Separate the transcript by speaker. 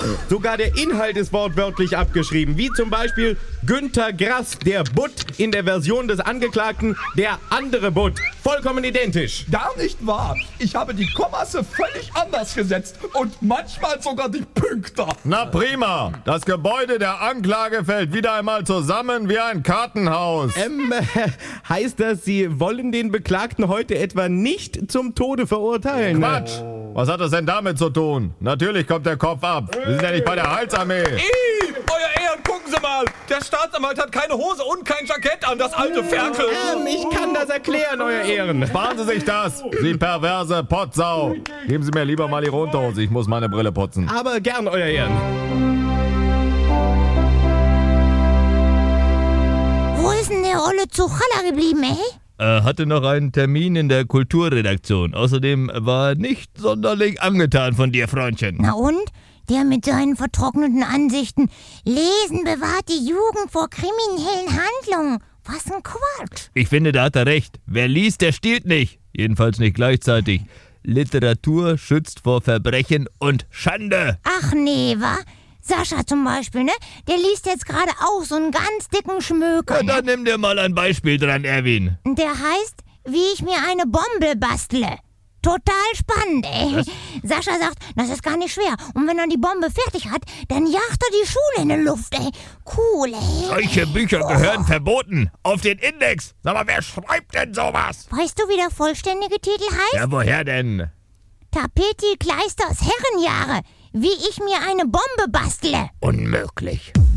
Speaker 1: Sogar der Inhalt ist wortwörtlich abgeschrieben, wie zum Beispiel Günter Grass, der Butt, in der Version des Angeklagten der andere Butt. Vollkommen identisch.
Speaker 2: Gar nicht wahr. Ich habe die Kommasse völlig anders gesetzt und manchmal sogar die Pünktler.
Speaker 3: Na prima. Das Gebäude der Anklage fällt wieder einmal zusammen wie ein Kartenhaus.
Speaker 1: Heißt das, Sie wollen den Beklagten heute etwa nicht zum Tode verurteilen?
Speaker 3: Quatsch. Was hat das denn damit zu tun? Natürlich kommt der Kopf ab. Wir sind ja nicht bei der Heilsarmee.
Speaker 2: Euer Ehren, gucken Sie mal. Der Staatsanwalt hat keine Hose und kein Jackett an, das alte Ferkel.
Speaker 1: Ich kann das erklären, Euer Ehren.
Speaker 3: Sparen Sie sich das, Sie perverse Pottsau. Geben Sie mir lieber mal Ihre Unterhose, ich muss meine Brille putzen.
Speaker 1: Aber gern, Euer Ehren.
Speaker 4: Wo ist denn der olle Zuchalla geblieben, ey?
Speaker 5: Er hatte noch einen Termin in der Kulturredaktion. Außerdem war er nicht sonderlich angetan von dir, Freundchen.
Speaker 4: Na und? Der mit seinen vertrockneten Ansichten. Lesen bewahrt die Jugend vor kriminellen Handlungen. Was ein Quatsch.
Speaker 5: Ich finde, da hat er recht. Wer liest, der stiehlt nicht. Jedenfalls nicht gleichzeitig. Literatur schützt vor Verbrechen und Schande.
Speaker 4: Ach nee, wa? Sascha zum Beispiel, ne? Der liest jetzt gerade auch so einen ganz dicken Schmöker.
Speaker 5: Ja, dann nimm dir mal ein Beispiel dran, Erwin.
Speaker 4: Der heißt, wie ich mir eine Bombe bastle. Total spannend, ey.
Speaker 5: Was?
Speaker 4: Sascha sagt, das ist gar nicht schwer. Und wenn er die Bombe fertig hat, dann jagt er die Schule in die Luft, ey. Cool, ey.
Speaker 5: Solche Bücher gehören verboten. Auf den Index. Sag mal, wer schreibt denn sowas?
Speaker 4: Weißt du, wie der vollständige Titel heißt?
Speaker 5: Ja, woher denn?
Speaker 4: Tapeti Kleisters Herrenjahre. Wie ich mir eine Bombe bastle.
Speaker 5: Unmöglich.